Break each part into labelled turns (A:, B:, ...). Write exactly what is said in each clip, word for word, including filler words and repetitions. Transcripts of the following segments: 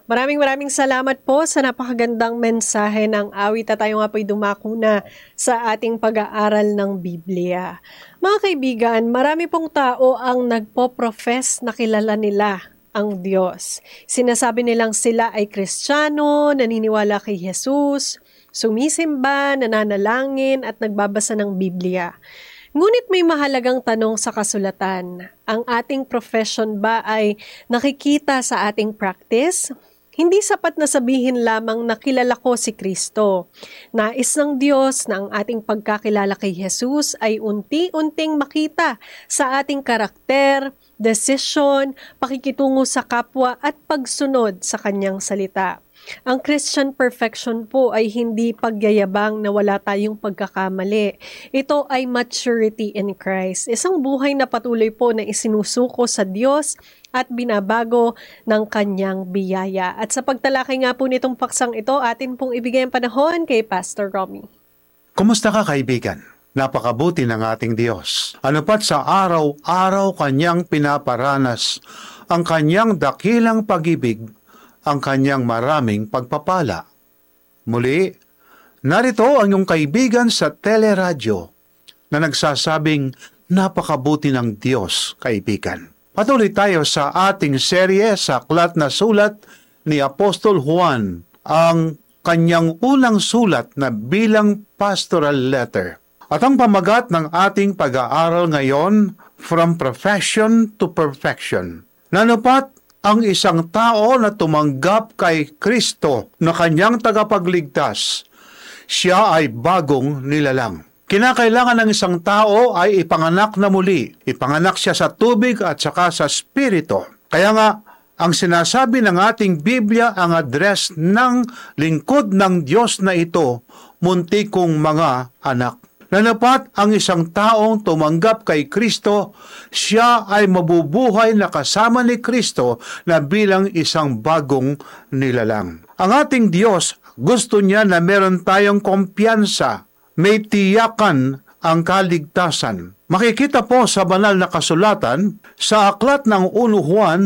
A: Maraming maraming salamat po sa napakagandang mensahe ng awit at tayo nga po'y dumako na sa ating pag-aaral ng Biblia. Mga kaibigan, marami pong tao ang nagpo-profess na kilala nila ang Diyos. Sinasabi nilang sila ay Kristiyano, naniniwala kay Jesus, sumisimba, nananalangin at nagbabasa ng Biblia. Ngunit may mahalagang tanong sa kasulatan. Ang ating profession ba ay nakikita sa ating practice? Hindi sapat na sabihin lamang na kilala ko si Kristo. Nais ng Diyos na ang ating pagkakilala kay Jesus ay unti-unting makita sa ating karakter, desisyon, pakikitungo sa kapwa at pagsunod sa kanyang salita. Ang Christian perfection po ay hindi pagyayabang na wala tayong pagkakamali. Ito ay maturity in Christ. Isang buhay na patuloy po na isinusuko sa Diyos at binabago ng kanyang biyaya. At sa pagtalakay nga po nitong paksang ito, atin pong ibigay ang panahon kay Pastor Romy.
B: Kumusta ka, kaibigan? Napakabuti ng ating Diyos. Ano pat sa araw-araw kanyang pinaparanas ang kanyang dakilang pag-ibig, ang kanyang maraming pagpapala. Muli, narito ang iyong kaibigan sa teleradyo na nagsasabing napakabuti ng Diyos, kaibigan. Patuloy tayo sa ating serye sa aklat na sulat ni Apostol Juan, ang kanyang unang sulat na bilang pastoral letter. At ang pamagat ng ating pag-aaral ngayon, From Profession to Perfection. Nanupat ang isang tao na tumanggap kay Kristo na kanyang tagapagligtas, siya ay bagong nilalang. Kinakailangan ng isang tao ay ipanganak na muli. Ipanganak siya sa tubig at saka sa spirito. Kaya nga, ang sinasabi ng ating Biblia, ang address ng lingkod ng Diyos na ito, munti kong mga anak. Nanapat ang isang taong tumanggap kay Kristo, siya ay mabubuhay na kasama ni Kristo na bilang isang bagong nilalang. Ang ating Diyos, gusto niya na meron tayong kumpiyansa, may tiyakan ang kaligtasan. Makikita po sa banal na kasulatan, sa aklat ng Unang Juan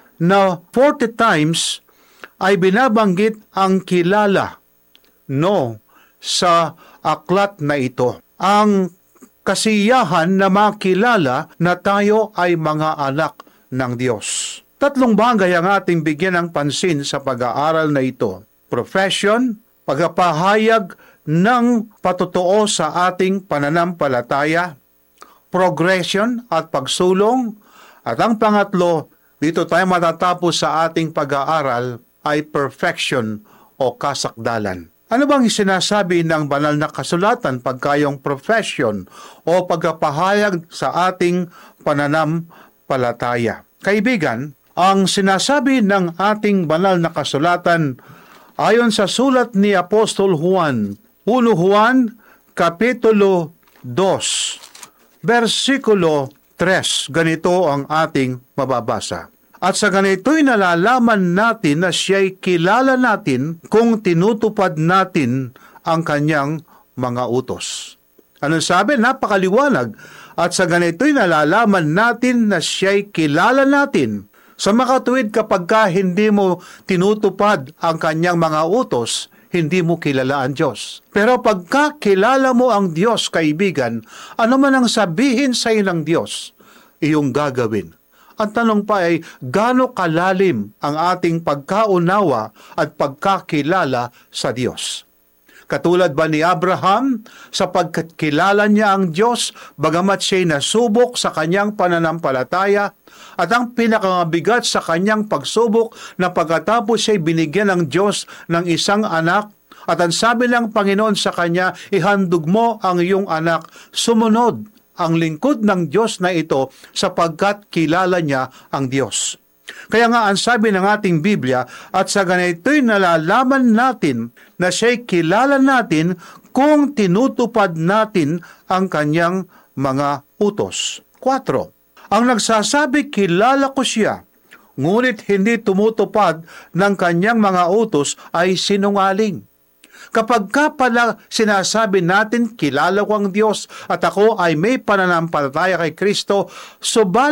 B: na forty times ay binabanggit ang kilala, no, sa aklat na ito. Ang kasiyahan na makilala na tayo ay mga anak ng Diyos. Tatlong bagay ang ating bigyan ng pansin sa pag-aaral na ito. Profession, pagpapahayag ng patotoo sa ating pananampalataya, progression at pagsulong, at ang pangatlo, dito tayo matatapos sa ating pag-aaral ay perfection o kasakdalan. Ano bang sinasabi ng banal na kasulatan pagkayong profession o pagpapahayag sa ating pananampalataya? Kaibigan, ang sinasabi ng ating banal na kasulatan ayon sa sulat ni Apostol Juan, Unang Juan, Kapitulo two, versikulo three, ganito ang ating mababasa. At sa ganito'y nalalaman natin na siya'y kilala natin kung tinutupad natin ang kanyang mga utos. Ano sabi? Napakaliwanag. At sa ganito'y nalalaman natin na siya'y kilala natin. Sa makatuwid, kapag ka hindi mo tinutupad ang kanyang mga utos, hindi mo kilala ang Diyos. Pero pagka kilala mo ang Diyos, kaibigan, ano man ang sabihin sa iyo ng Diyos, iyong gagawin. Ang tanong pa ay, gaano kalalim ang ating pagkaunawa at pagkakilala sa Diyos? Katulad ba ni Abraham, sapagkat kilala niya ang Diyos, bagamat siya'y nasubok sa kanyang pananampalataya, at ang pinakabigat sa kanyang pagsubok na pagkatapos siya'y binigyan ng Diyos ng isang anak, at ang sabi ng Panginoon sa kanya, ihandog mo ang iyong anak, sumunod ang lingkod ng Diyos na ito sapagkat kilala niya ang Diyos. Kaya nga ang sabi ng ating Biblia, at sa ganito'y nalalaman natin na siya'y kilala natin kung tinutupad natin ang kanyang mga utos. four. Ang nagsasabi, kilala ko siya, ngunit hindi tumutupad ng kanyang mga utos ay sinungaling. Kapag ka pala sinasabi natin, kilala ko ang Diyos at ako ay may pananampalataya kay Kristo, subalit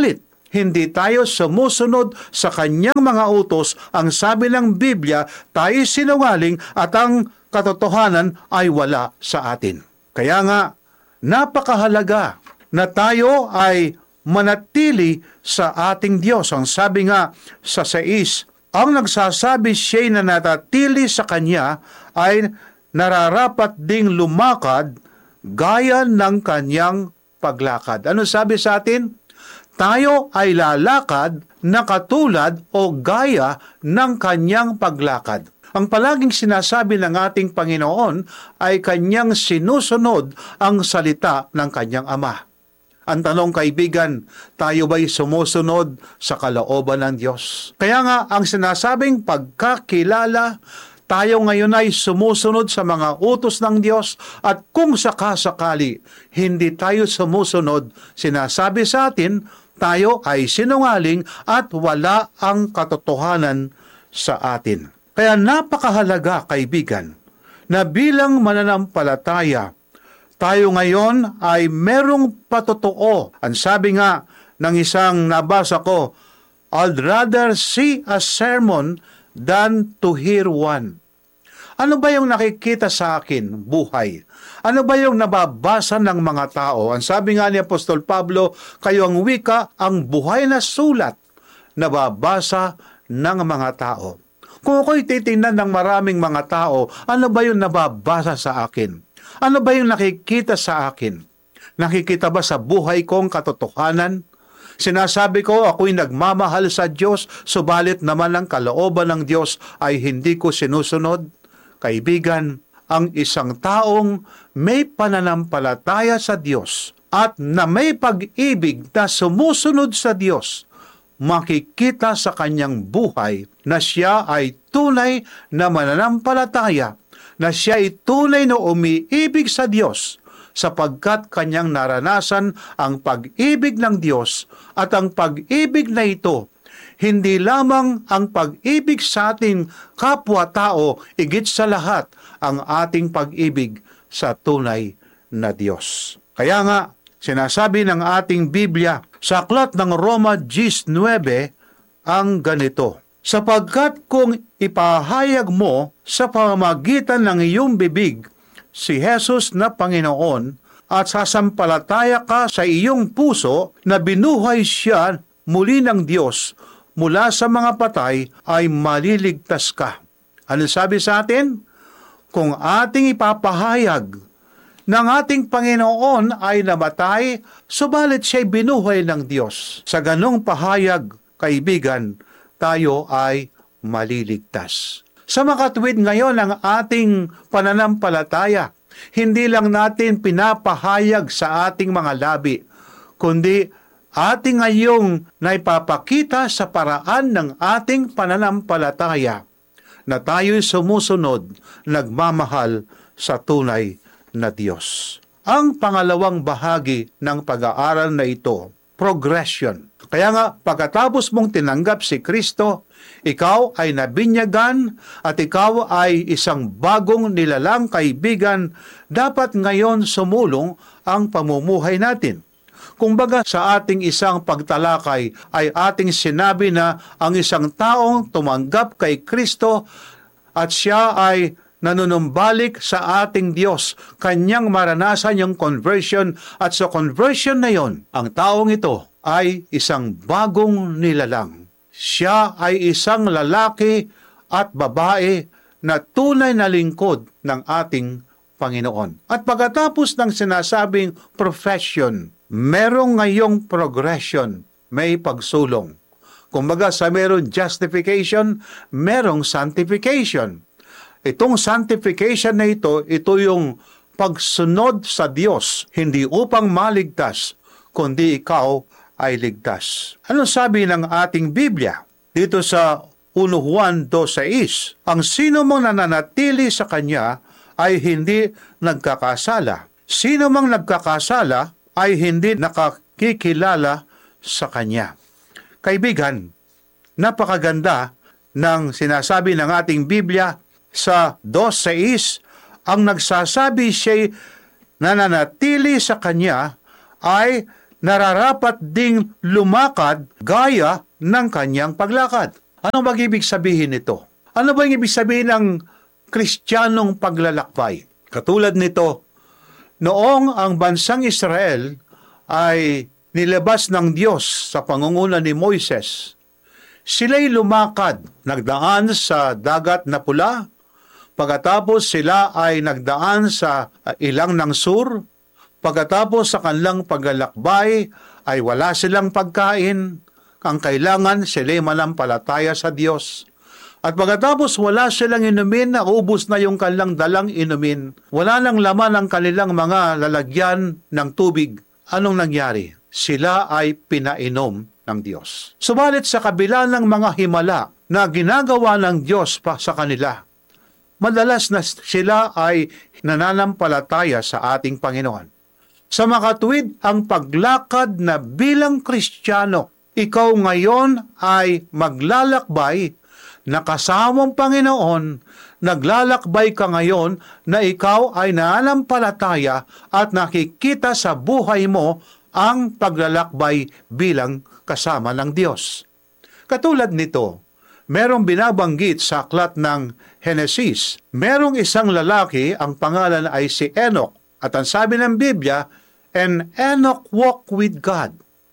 B: hindi tayo sumusunod sa kanyang mga utos, ang sabi ng Biblia, tayo sinungaling at ang katotohanan ay wala sa atin. Kaya nga, napakahalaga na tayo ay manatili sa ating Diyos. Ang sabi nga sa sais, ang nagsasabi siya'y na natatili sa Kanya ay nararapat ding lumakad gaya ng kanyang paglakad. Ano sabi sa atin? Tayo ay lalakad na katulad o gaya ng kanyang paglakad. Ang palaging sinasabi ng ating Panginoon ay kanyang sinusunod ang salita ng kanyang Ama. Ang tanong, kaibigan, tayo ba'y sumusunod sa kalooban ng Diyos? Kaya nga, ang sinasabing pagkakilala, tayo ngayon ay sumusunod sa mga utos ng Diyos at kung sakasakali hindi tayo sumusunod, sinasabi sa atin, tayo ay sinungaling at wala ang katotohanan sa atin. Kaya napakahalaga, kaibigan, na bilang mananampalataya, tayo ngayon ay merong patotoo. Ang sabi nga ng isang nabasa ko, I'd rather see a sermon than to hear one. Ano ba yung nakikita sa akin? Buhay. Ano ba yung nababasa ng mga tao? Ang sabi nga ni Apostol Pablo, kayo ang wika, ang buhay na sulat, nababasa ng mga tao. Kung ako'y titingnan ng maraming mga tao, ano ba yung nababasa sa akin? Ano ba yung nakikita sa akin? Nakikita ba sa buhay kong katotohanan? Sinasabi ko, ako'y nagmamahal sa Diyos, subalit naman ang kalooban ng Diyos ay hindi ko sinusunod. Kaibigan, ang isang taong may pananampalataya sa Diyos at na may pag-ibig na sumusunod sa Diyos, makikita sa kanyang buhay na siya ay tunay na mananampalataya, na siya ay tunay na umiibig sa Diyos sapagkat kanyang naranasan ang pag-ibig ng Diyos at ang pag-ibig na ito, hindi lamang ang pag-ibig sa ating kapwa-tao, igit sa lahat ang ating pag-ibig sa tunay na Diyos. Kaya nga, sinasabi ng ating Biblia sa aklat ng Roma ten nine ang ganito, sapagkat kung ipahayag mo sa pamamagitan ng iyong bibig si Jesus na Panginoon at sasampalataya ka sa iyong puso na binuhay siya muli ng Diyos mula sa mga patay, ay maliligtas ka. Ano sabi sa atin? Kung ating ipapahayag ng ating Panginoon ay namatay, subalit siya'y binuhay ng Diyos. Sa ganong pahayag, kaibigan, tayo ay maliligtas. Sa makatuwid ngayon ang ating pananampalataya, hindi lang natin pinapahayag sa ating mga labi, kundi ating ngayong naipapakita sa paraan ng ating pananampalataya na tayo'y sumusunod, nagmamahal sa tunay na Diyos. Ang pangalawang bahagi ng pag-aaral na ito, progression. Kaya nga, pagkatapos mong tinanggap si Kristo, ikaw ay nabinyagan at ikaw ay isang bagong nilalang kaibigan, dapat ngayon sumulong ang pamumuhay natin. Kumbaga sa ating isang pagtalakay ay ating sinabi na ang isang taong tumanggap kay Kristo at siya ay nanunumbalik sa ating Diyos, kanyang maranasan yung conversion at sa conversion na yon, ang taong ito ay isang bagong nilalang. Siya ay isang lalaki at babae na tunay na lingkod ng ating Panginoon. At pagkatapos ng sinasabing profession, merong ngayong progression, may pagsulong. Kumbaga sa merong justification, merong sanctification. Itong sanctification na ito, ito yung pagsunod sa Diyos, hindi upang maligtas, kundi ikaw ay ligtas. Ano sabi ng ating Biblia? Dito sa First Juan two six, ang sino mang nananatili sa Kanya ay hindi nagkakasala. Sino mang nagkakasala ay hindi nakakikilala sa Kanya. Kaibigan, napakaganda ng sinasabi ng ating Biblia sa two six, ang nagsasabi siya'y nananatili sa Kanya ay nararapat ding lumakad gaya ng kanyang paglakad. Ano ba ibig sabihin nito? Ano ba ibig sabihin ng Kristiyanong paglalakbay? Katulad nito, noong ang bansang Israel ay nilabas ng Diyos sa pangunguna ni Moises, sila'y lumakad, nagdaan sa dagat na pula, pagkatapos sila ay nagdaan sa ilang ng sur, pagkatapos sa kanilang paglalakbay ay wala silang pagkain, ang kailangan sila'y manampalataya sa Diyos. At pagkatapos wala silang inumin, naubos na yung kanilang dalang inumin, wala nang laman ang kanilang mga lalagyan ng tubig. Anong nangyari? Sila ay pinainom ng Diyos. Subalit sa kabila ng mga himala na ginagawa ng Diyos pa sa kanila, madalas na sila ay nananampalataya sa ating Panginoon. Sa makatuwid ang paglakad na bilang Kristiyano, ikaw ngayon ay maglalakbay na kasamang Panginoon, naglalakbay ka ngayon na ikaw ay nananampalataya at nakikita sa buhay mo ang paglalakbay bilang kasama ng Diyos. Katulad nito, merong binabanggit sa aklat ng Henesis, merong isang lalaki, ang pangalan ay si Enoch, at ang sabi ng Biblia, and Enoch walked with God.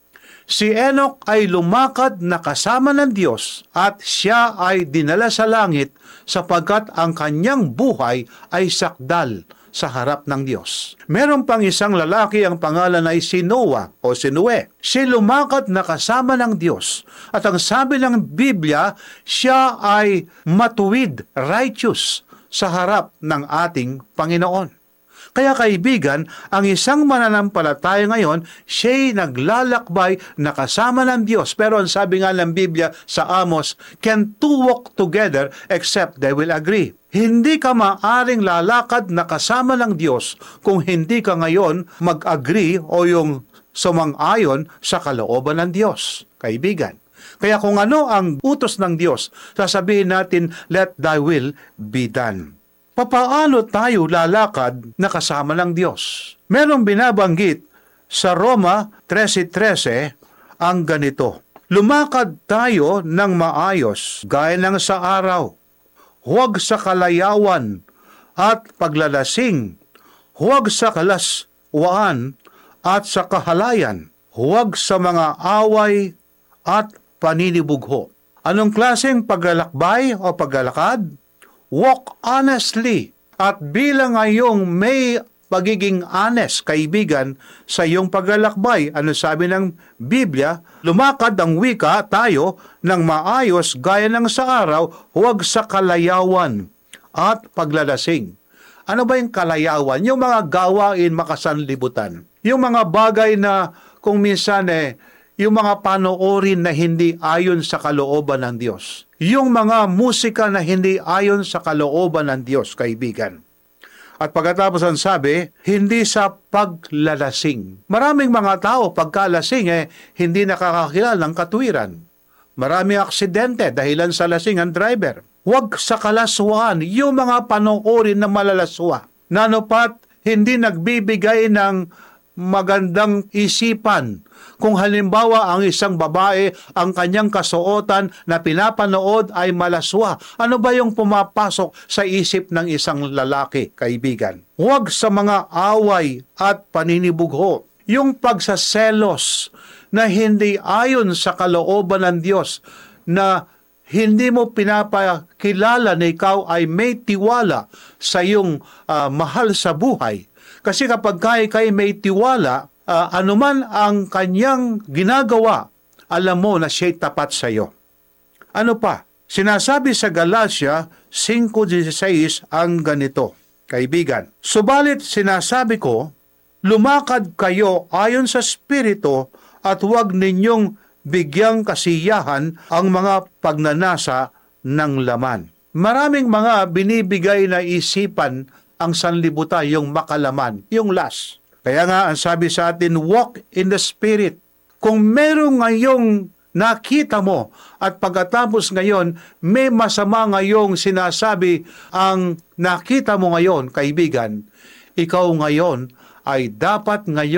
B: Si Enoch ay lumakad na kasama ng Diyos at siya ay dinala sa langit sapagkat ang kanyang buhay ay sakdal sa harap ng Diyos. Meron pang isang lalaki, ang pangalan ay si Noah o si Noe. Siya lumakad na kasama ng Diyos at ang sabi ng Biblia, siya ay matuwid, righteous sa harap ng ating Panginoon. Kaya kaibigan, ang isang mananampalataya ngayon, siya'y naglalakbay na kasama ng Diyos. Pero ang sabi nga ng Biblia sa Amos, can two walk together except they will agree? Hindi ka maaring lalakad na kasama ng Diyos kung hindi ka ngayon mag-agree o yung sumang-ayon sa kalooban ng Diyos. Kaibigan, kaya kung ano ang utos ng Diyos, sasabihin natin, let thy will be done. Papaano tayo lalakad na kasama ng Diyos? Merong binabanggit sa Roma thirteen thirteen ang ganito, lumakad tayo ng maayos gaya ng sa araw, huwag sa kalayawan at paglalasing, huwag sa kalaswaan at sa kahalayan, huwag sa mga away at paninibugho. Anong klaseng paglalakbay o paglalakad? Walk honestly. At bilang ngayong may pagiging honest, kaibigan, sa iyong paglalakbay, ano sabi ng Biblia, lumakad ang wika tayo ng maayos gaya ng sa araw, huwag sa kalayawan at paglalasing. Ano ba yung kalayawan? Yung mga gawain makasanlibutan. Yung mga bagay na kung minsan eh, yung mga panoorin na hindi ayon sa kalooban ng Diyos. Yung mga musika na hindi ayon sa kalooban ng Diyos, kaibigan. At pagkatapos ang sabi, hindi sa paglalasing. Maraming mga tao pagkalasing eh, hindi nakakakilala ng katuwiran. Maraming aksidente dahilan sa lasing ang driver. Huwag sa kalaswaan, yung mga panoorin na malalaswa. Nanopat, hindi nagbibigay ng magandang isipan. Kung halimbawa ang isang babae, ang kanyang kasuotan na pinapanood ay malaswa, ano ba yung pumapasok sa isip ng isang lalaki, kaibigan? Huwag sa mga away at paninibugho. Yung pagsaselos na hindi ayon sa kalooban ng Diyos, na hindi mo pinapakilala na ikaw ay may tiwala sa iyong uh, mahal sa buhay. Kasi kapag kay kay may tiwala, uh, anuman ang kanyang ginagawa, alam mo na siya'y tapat sa iyo. Ano pa? Sinasabi sa Galatia five sixteen ang ganito, kaibigan. Subalit sinasabi ko, lumakad kayo ayon sa Espiritu at huwag ninyong bigyang kasiyahan ang mga pagnanasa ng laman. Maraming mga binibigay na isipan ang sanlibutan, yung makalaman, yung lust. Kaya nga, ang sabi sa atin, walk in the Spirit. Kung meron ngayong nakita mo at pagkatapos ngayon, may masama ngayong sinasabi ang nakita mo ngayon, kaibigan, ikaw ngayon ay dapat ngayong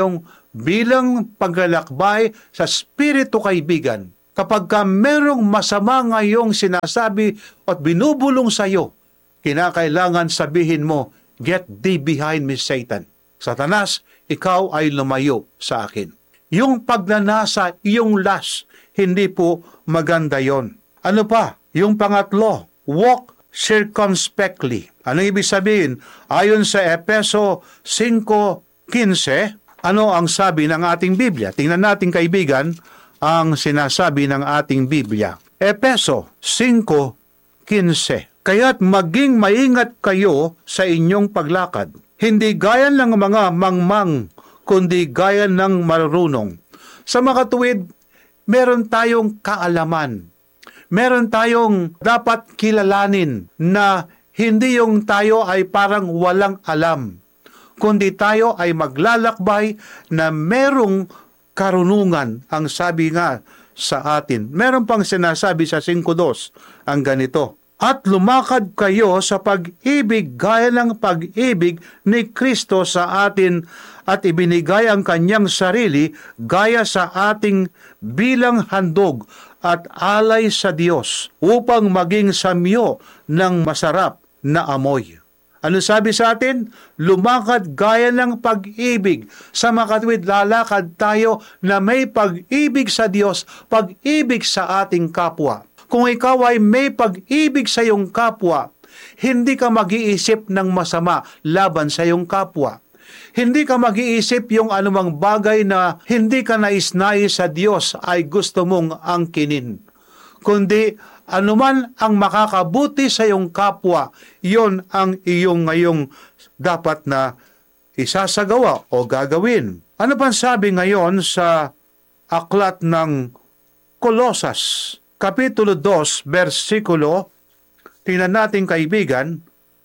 B: bilang paglalakbay sa Espiritu, kaibigan. Kapag ka merong masama ngayong sinasabi at binubulong sa iyo, kinakailangan sabihin mo, "Get thee behind me, Satan." Satanas, ikaw ay lumayo sa akin. Yung pagnanasa, yung lust, hindi po maganda yon. Ano pa? Yung pangatlo, walk circumspectly. Ano ibig sabihin? Ayon sa Efeso five fifteen, ano ang sabi ng ating Biblia? Tingnan natin, kaibigan, ang sinasabi ng ating Biblia. Efeso five fifteen. Kaya't maging maingat kayo sa inyong paglakad. Hindi gaya ng mga mangmang, kundi gaya ng marunong. Sa makatuwid, meron tayong kaalaman. Meron tayong dapat kilalanin na hindi yung tayo ay parang walang alam, kundi tayo ay maglalakbay na merong karunungan. Ang sabi nga sa atin, meron pang sinasabi sa five two ang ganito, "At lumakad kayo sa pag-ibig gaya ng pag-ibig ni Kristo sa atin at ibinigay ang kanyang sarili gaya sa ating bilang handog at alay sa Diyos upang maging samyo ng masarap na amoy." Ano sabi sa atin? Lumakad gaya ng pag-ibig. Sa makatuwid, lalakad tayo na may pag-ibig sa Diyos, pag-ibig sa ating kapwa. Kung ikaw ay may pag-ibig sa iyong kapwa, hindi ka mag-iisip ng masama laban sa iyong kapwa. Hindi ka mag-iisip yung anumang bagay na hindi ka nais-nais sa Diyos ay gusto mong angkinin. Kundi anuman ang makakabuti sa iyong kapwa, yon ang iyong ngayong dapat na isasagawa o gagawin. Ano pang sabi ngayon sa aklat ng Kolosas, Kapitulo two, versikulo, tingnan natin, kaibigan,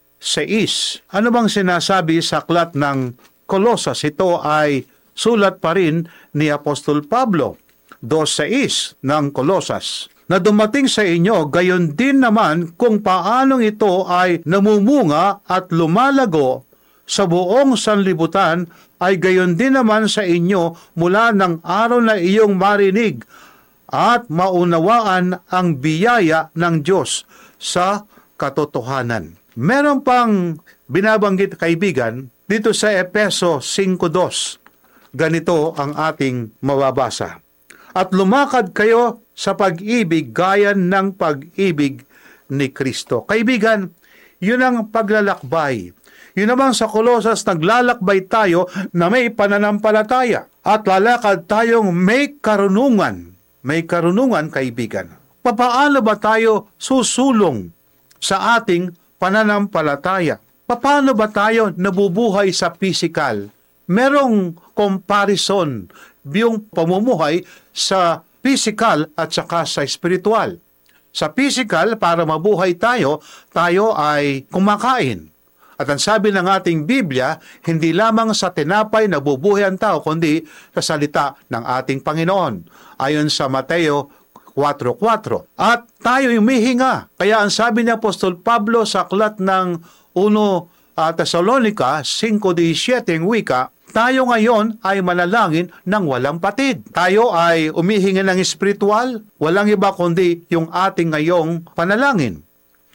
B: six. Ano bang sinasabi sa aklat ng Kolosas? Ito ay sulat pa rin ni Apostol Pablo. two six ng Kolosas. Na dumating sa inyo, gayon din naman kung paanong ito ay namumunga at lumalago sa buong sanlibutan, ay gayon din naman sa inyo mula ng araw na iyong marinig at maunawaan ang biyaya ng Diyos sa katotohanan. Meron pang binabanggit, kaibigan, dito sa Efeso five two. Ganito ang ating mababasa. At lumakad kayo sa pag-ibig gaya ng pag-ibig ni Kristo. Kaibigan, yun ang paglalakbay. Yun naman sa Kolosas, naglalakbay tayo na may pananampalataya at lalakad tayong may karunungan. May karunungan, kaibigan. Papaano ba tayo susulong sa ating pananampalataya? Paano ba tayo nabubuhay sa physical? Merong comparison yung pamumuhay sa physical at saka sa spiritual. Sa physical, para mabuhay tayo, tayo ay kumakain. At ang sabi ng ating Biblia, hindi lamang sa tinapay nabubuhay ang tao, kundi sa salita ng ating Panginoon. Ayon sa Mateo four four. At tayo humihinga. Kaya ang sabi ni Apostol Pablo sa aklat ng one Tesalonica five seventeen wika, tayo ngayon ay manalangin ng walang patid. Tayo ay umihinga ng espiritual, walang iba kundi yung ating ngayong panalangin.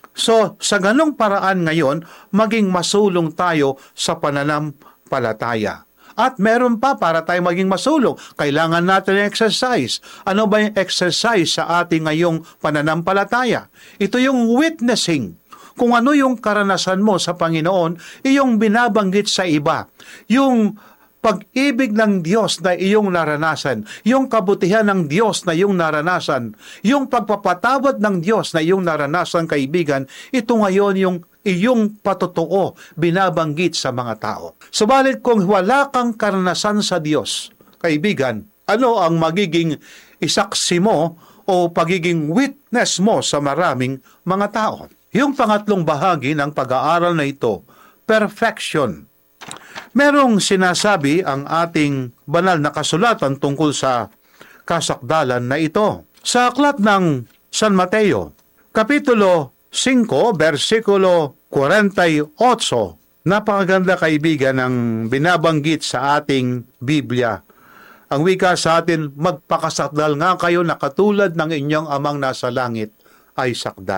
B: So, sa ganong paraan ngayon, maging masulong tayo sa pananampalataya. At meron pa, para tayo maging masulong, kailangan natin ng exercise. Ano ba yung exercise sa ating ngayong pananampalataya? Ito yung witnessing. Kung ano yung karanasan mo sa Panginoon, iyong binabanggit sa iba. Yung pag-ibig ng Diyos na iyong naranasan, yung kabutihan ng Diyos na iyong naranasan, yung pagpapatawad ng Diyos na iyong naranasan, kaibigan, ito ngayon yung iyong patotoo binabanggit sa mga tao. Subalit kung wala kang karanasan sa Diyos, kaibigan, ano ang magiging isaksi mo o pagiging witness mo sa maraming mga tao? Yung pangatlong bahagi ng pag-aaral na ito, perfection. Merong sinasabi ang ating banal na kasulatan tungkol sa kasakdalan na ito. Sa aklat ng San Mateo, Kapitulo five, versikulo forty-eight, napakaganda, kaibigan, ng binabanggit sa ating Biblia Ang wika sa atin, magpakasakdal nga kayo na katulad ng inyong amang nasa langit ay sakdal.